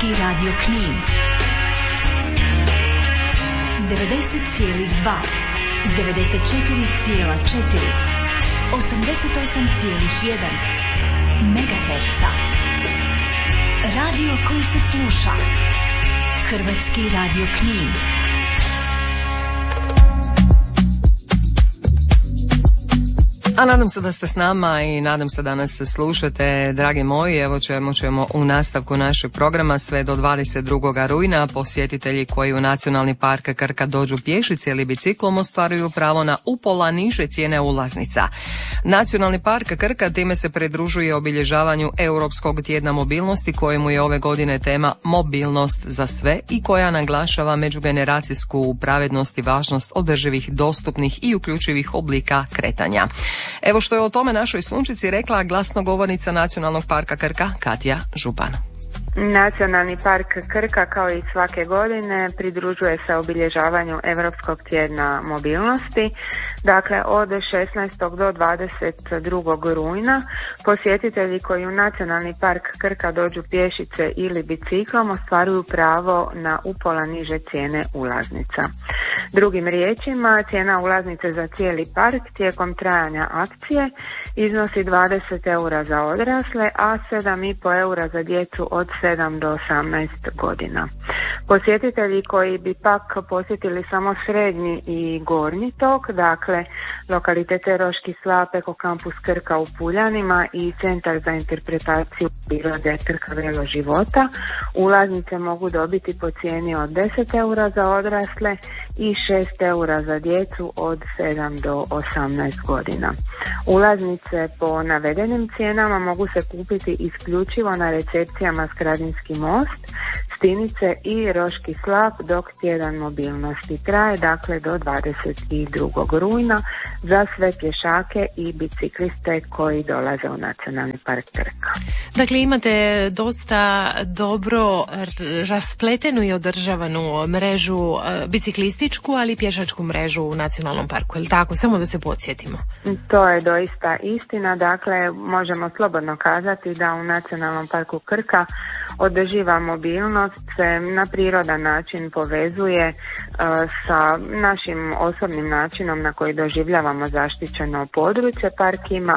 Hrvatski radio Knin 90,2, 94,4, 88,1 megaherca. Radio koji se sluša. Hrvatski radio Knin. A nadam se da ste s nama i nadam se da nas slušate, dragi moji. Evo ćemo u nastavku našeg programa sve do 22. rujna. Posjetitelji koji u Nacionalni park Krka dođu pješice ili biciklom ostvaruju pravo na upola niže cijene ulaznica. Nacionalni park Krka time se pridružuje obilježavanju Europskog tjedna mobilnosti kojemu je ove godine tema mobilnost za sve i koja naglašava međugeneracijsku pravednost i važnost održivih, dostupnih i uključivih oblika kretanja. Evo što je o tome našoj Sunčici rekla glasnogovornica Nacionalnog parka Krka Katja Župan. Nacionalni park Krka kao i svake godine pridružuje se obilježavanju Europskog tjedna mobilnosti. Dakle, od 16. do 22. rujna posjetitelji koji u Nacionalni park Krka dođu pješice ili biciklom ostvaruju pravo na upola niže cijene ulaznica. Drugim riječima, cijena ulaznice za cijeli park tijekom trajanja akcije iznosi 20 eura za odrasle, a 7,5 eura za djecu od 7 do 18 godina. Posjetitelji koji bi pak posjetili samo srednji i gornji tok, dakle lokalitete Roški slap, Eko kampus Krka u Puljanima i Centar za interpretaciju prirode Krka Vrelo života, ulaznice mogu dobiti po cijeni od 10 eura za odrasle i 6 eura za djecu od 7 do 18 godina. Ulaznice po navedenim cijenama mogu se kupiti isključivo na recepcijama Skradinski most, Stinice i Roški slap dok tjedan mobilnosti traje, dakle do 22. rujna za sve pješake i bicikliste koji dolaze u Nacionalni park Krka. Dakle, imate dosta dobro raspletenu i održavanu mrežu biciklističku, ali i pješačku mrežu u Nacionalnom parku, je li tako? Samo da se podsjetimo. To je doista istina, dakle možemo slobodno kazati da u Nacionalnom parku Krka održiva mobilnost se na prirodan način povezuje sa našim osobnim načinom na koji doživljavamo zaštićeno područje. Park ima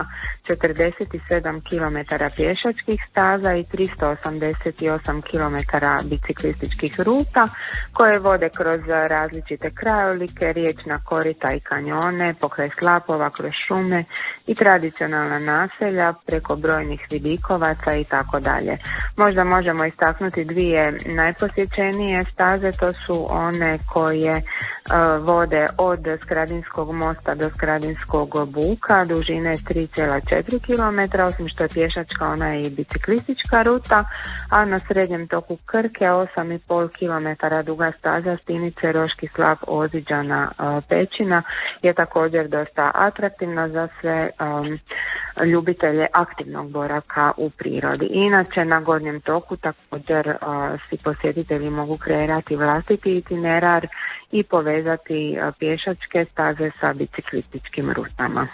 47 km pješačkih staza i 388 km biciklističkih ruta koje vode kroz različite krajolike, riječna korita i kanjone, pokraj slapova, kroz šume i tradicionalna naselja, preko brojnih vidikovaca i tako dalje. Možda možemo istaknuti dvije najposjećenije staze, to su one koje vode od Skradinskog mosta do Skradinskog buka, dužine 3,4 km, osim što je pješačka, ona je i biciklistička ruta, a na srednjem toku Krke 8,5 km duga staza Stinice, Roški slap, Oziđana, Pećina je također dosta atraktivna za sve ljubitelje aktivnog boravka u prirodi. Inače, na gornjem toku također svi posjetitelji mogu kreirati vlastiti itinerar i povezati pješačke staze sa biciklističkim rutama.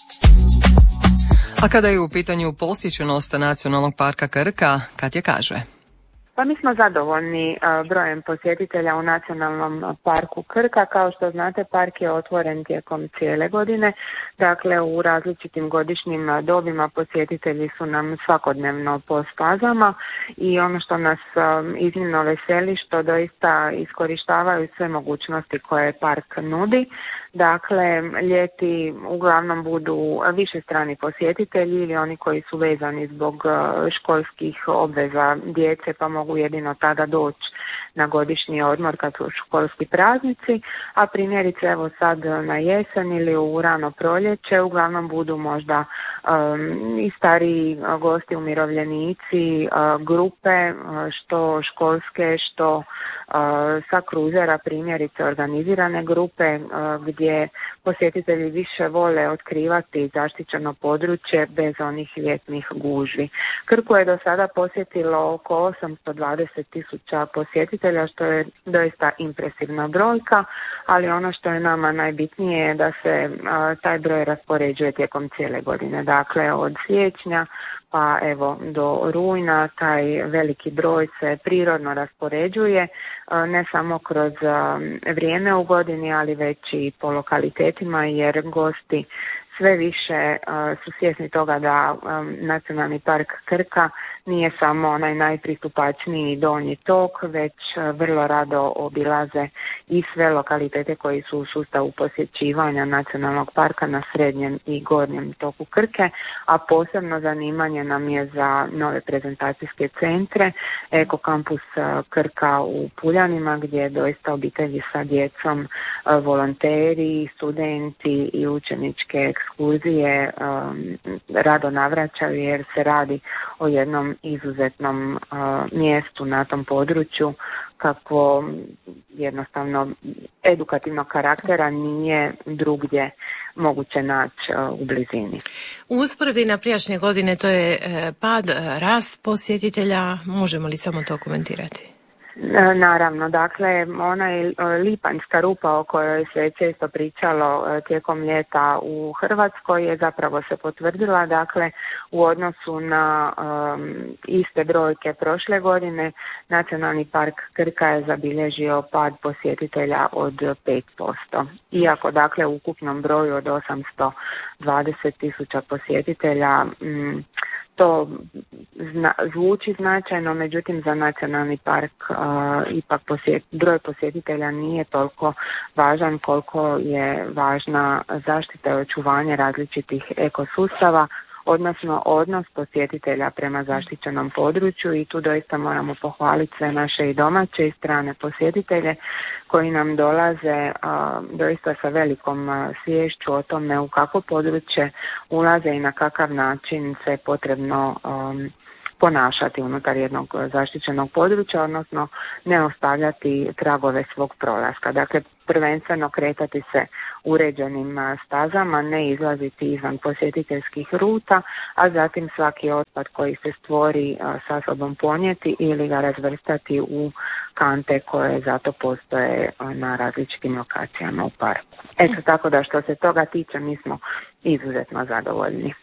A kada je u pitanju posjećenost Nacionalnog parka Krka, Katja kaže: Pa mi smo zadovoljni brojem posjetitelja u Nacionalnom parku Krka. Kao što znate, park je otvoren tijekom cijele godine, dakle u različitim godišnjim dobima posjetitelji su nam svakodnevno po stazama i ono što nas iznimno veseli što doista iskorištavaju sve mogućnosti koje park nudi. Dakle, ljeti uglavnom budu višestrani posjetitelji ili oni koji su vezani zbog školskih obveza djece pa mogu jedino tada doći na godišnji odmor kad su školski praznici, a primjerice evo sad na jesen ili u rano proljeće uglavnom budu možda i stariji gosti, umirovljenici, grupe što školske, što sa kruzera, primjerice organizirane grupe gdje posjetitelji više vole otkrivati zaštićeno područje bez onih ljetnih gužvi. Krku je do sada posjetilo oko 820.000 posjetitelja, što je doista impresivna brojka, ali ono što je nama najbitnije je da se taj broj raspoređuje tijekom cijele godine. Dakle, od siječnja pa evo do rujna taj veliki broj se prirodno raspoređuje, ne samo kroz vrijeme u godini, ali već i po lokalitetima, jer gosti sve više su svjesni toga da Nacionalni park Krka nije samo onaj najpristupačniji donji tok, već vrlo rado obilaze i sve lokalitete koji su u sustavu posjećivanja Nacionalnog parka na srednjem i gornjem toku Krke, a posebno zanimanje nam je za nove prezentacijske centre, Eko kampus Krka u Puljanima, gdje doista obitelji sa djecom, volonteri, studenti i učeničke ekskurzije rado navraćaju, jer se radi o jednom izuzetnom mjestu na tom području, kako jednostavno edukativnog karaktera nije drugdje moguće naći u blizini. U usporedbi na prijašnje godine to je pad, rast posjetitelja, možemo li samo to komentirati? Naravno, dakle, onaj lipanjska rupa o kojoj se često pričalo tijekom ljeta u Hrvatskoj je zapravo se potvrdila, dakle, u odnosu na iste brojke prošle godine, Nacionalni park Krka je zabilježio pad posjetitelja od 5%. Iako, dakle, u ukupnom broju od 820.000 posjetitelja to zvuči značajno, međutim za Nacionalni park ipak broj posjetitelja nije toliko važan koliko je važna zaštita i očuvanje različitih ekosustava, odnosno odnos posjetitelja prema zaštićenom području, i tu doista moramo pohvaliti sve naše i domaće i strane posjetitelje koji nam dolaze doista sa velikom sviješću o tome u kakvo područje ulaze i na kakav način se je potrebno ponašati unutar jednog zaštićenog područja, odnosno ne ostavljati tragove svog prolaska. Dakle, prvenstveno kretati se uređenim stazama, ne izlaziti izvan posjetiteljskih ruta, a zatim svaki otpad koji se stvori sa sobom ponijeti ili ga razvrstati u kante koje zato postoje na različitim lokacijama u parku. Eto, tako da što se toga tiče mi smo izuzetno zadovoljni.